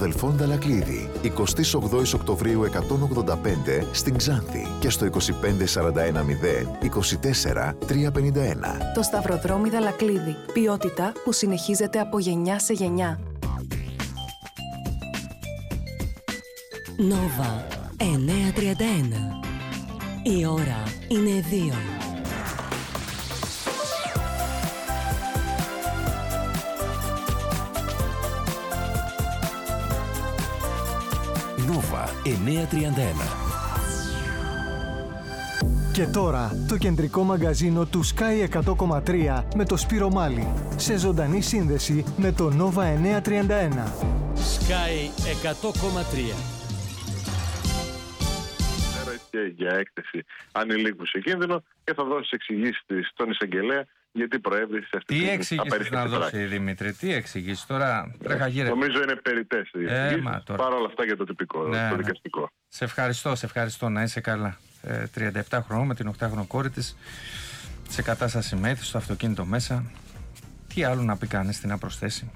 αδελφών Δαλακλίδη. 28 Οκτωβρίου 185 στην Ξάνθη και στο 25410 24 351. Το Σταυροδρόμι Δαλακλίδη. Ποιότητα που συνεχίζεται από γενιά σε γενιά. Νόβα 931. Η ώρα είναι 2. Νόβα 931. Και τώρα το κεντρικό μαγκαζίνο του Sky 100,3 με το Σπύρο Μάλη, σε ζωντανή σύνδεση με το Nova 931. Sky 100,3. Και για έκθεση ανηλίκου σε κίνδυνο και θα δώσει εξηγήσεις στον εισαγγελέα γιατί προέβη σε αυτή τι την εξηγήσεις να δώσει, Δημήτρη, τι εξηγήσεις τώρα, τρέχα γύρω. Νομίζω είναι περιττές οι εξηγήσεις, παρόλα αυτά για το τυπικό, το δικαστικό. Σε ευχαριστώ, να είσαι καλά. 37 χρονών με την 8χρονη κόρη της, σε κατάσταση μέθης, στο αυτοκίνητο μέσα. Τι άλλο να πει κανείς, τι να προσθέσει.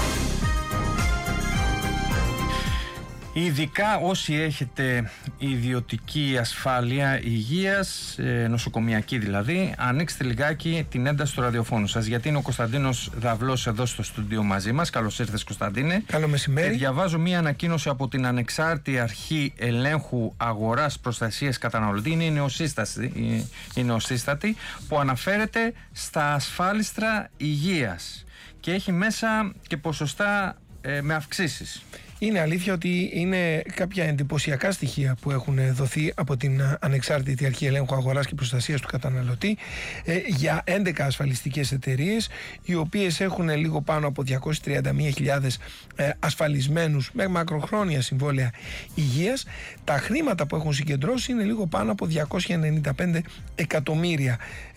Ειδικά όσοι έχετε ιδιωτική ασφάλεια υγείας, νοσοκομιακή δηλαδή, ανοίξτε λιγάκι την ένταση του ραδιοφώνου σας, γιατί είναι ο Κωνσταντίνος Δαυλός εδώ στο στούντιο μαζί μας. Καλώς ήρθες, Κωνσταντίνε. Καλό μεσημέρι. Διαβάζω μία ανακοίνωση από την Ανεξάρτητη Αρχή Ελέγχου Αγοράς Προστασίας Καταναλωτή, είναι νεοσύστατη, που αναφέρεται στα ασφάλιστρα υγείας και έχει μέσα και ποσοστά με αυξήσεις. Είναι αλήθεια ότι είναι κάποια εντυπωσιακά στοιχεία που έχουν δοθεί από την Ανεξάρτητη Αρχή Ελέγχου Αγοράς και Προστασίας του Καταναλωτή για 11 ασφαλιστικές εταιρείες, οι οποίες έχουν λίγο πάνω από 231.000 ασφαλισμένους με μακροχρόνια συμβόλαια υγείας. Τα χρήματα που έχουν συγκεντρώσει είναι λίγο πάνω από 295 εκατομμύρια.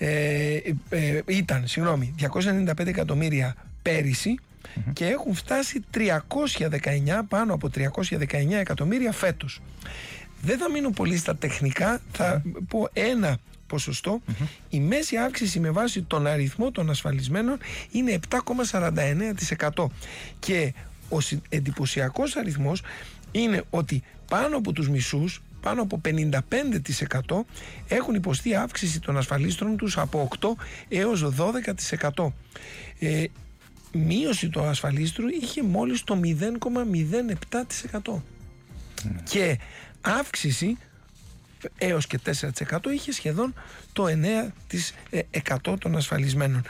295 εκατομμύρια πέρυσι. Και έχουν φτάσει 319, πάνω από 319 εκατομμύρια φέτος. Δεν θα μείνω πολύ στα τεχνικά, θα πω ένα ποσοστό. Η μέση αύξηση με βάση τον αριθμό των ασφαλισμένων είναι 7,49%. Και ο εντυπωσιακός αριθμός είναι ότι πάνω από τους μισούς, πάνω από 55% έχουν υποστεί αύξηση των ασφαλίστρων τους από 8 έως 12%. Μείωση του ασφαλίστρου είχε μόλις το 0,07%. Και αύξηση έως και 4% είχε σχεδόν το 9% των ασφαλισμένων.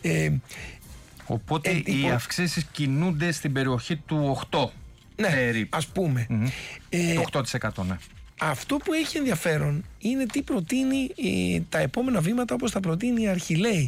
Οπότε οι αυξήσεις κινούνται στην περιοχή του 8%. Ναι, περίπου. Ας πούμε. Το 8%, ναι. Αυτό που έχει ενδιαφέρον είναι τι προτείνει τα επόμενα βήματα, όπως τα προτείνει η αρχή. Λέει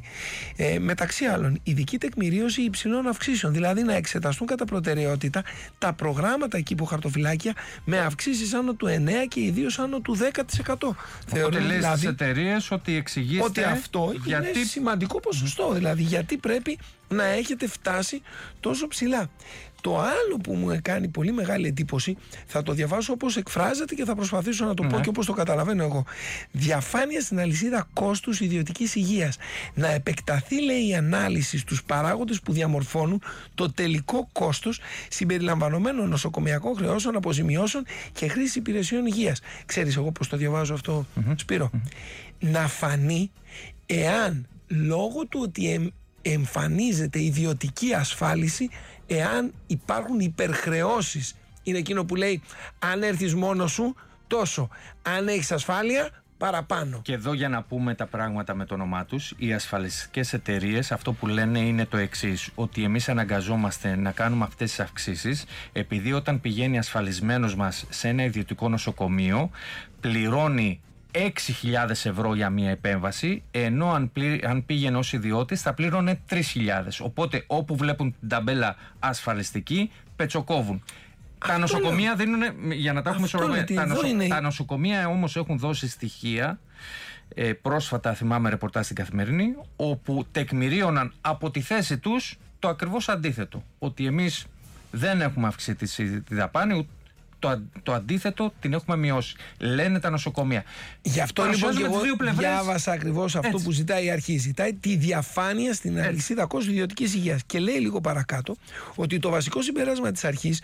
μεταξύ άλλων ειδική τεκμηρίωση υψηλών αυξήσεων, δηλαδή να εξεταστούν κατά προτεραιότητα τα προγράμματα εκεί που χαρτοφυλάκια με αυξήσεις άνω του 9% και ιδίως άνω του 10%. Οπότε λέει δηλαδή, στις εταιρείες ότι εξηγήστε ότι αυτό γιατί... είναι σημαντικό ποσοστό, δηλαδή γιατί πρέπει να έχετε φτάσει τόσο ψηλά. Το άλλο που μου κάνει πολύ μεγάλη εντύπωση, θα το διαβάσω όπως εκφράζεται και θα προσπαθήσω να το πω και όπως το καταλαβαίνω εγώ. Διαφάνεια στην αλυσίδα κόστους ιδιωτικής υγείας. Να επεκταθεί, λέει, η ανάλυση στους παράγοντες που διαμορφώνουν το τελικό κόστος συμπεριλαμβανομένων νοσοκομιακών χρεώσεων, αποζημιώσεων και χρήση υπηρεσιών υγείας. Ξέρεις εγώ πώς το διαβάζω αυτό, Σπύρο? Να φανεί εάν λόγω του ότι εμφανίζεται ιδιωτική ασφάλιση, εάν υπάρχουν υπερχρεώσεις. Είναι εκείνο που λέει αν έρθεις μόνος σου τόσο, αν έχεις ασφάλεια παραπάνω. Και εδώ για να πούμε τα πράγματα με το όνομά τους, οι ασφαλιστικές εταιρείες αυτό που λένε είναι το εξής, ότι εμείς αναγκαζόμαστε να κάνουμε αυτές τις αυξήσεις επειδή όταν πηγαίνει ασφαλισμένος μας σε ένα ιδιωτικό νοσοκομείο πληρώνει 6.000 ευρώ για μία επέμβαση, ενώ αν πήγαινε ως ιδιώτης θα πλήρωνε 3.000. Οπότε όπου βλέπουν την ταμπέλα ασφαλιστική πετσοκόβουν. Τα νοσοκομεία δίνουν, για να τα έχουμε ισορροπημένα, τα νοσοκομεία όμως έχουν δώσει στοιχεία, πρόσφατα θυμάμαι ρεπορτάζ στην Καθημερινή, όπου τεκμηρίωναν από τη θέση τους το ακριβώς αντίθετο. Ότι εμείς δεν έχουμε αυξήσει τη δαπάνη, το αντίθετο την έχουμε μειώσει. Λένε τα νοσοκομεία. Γι' αυτό λοιπόν και εγώ διάβασα ακριβώς αυτό που ζητάει η αρχή. Ζητάει τη διαφάνεια στην αλυσίδα κόστους ιδιωτικής υγείας. Και λέει λίγο παρακάτω ότι το βασικό συμπέρασμα της αρχής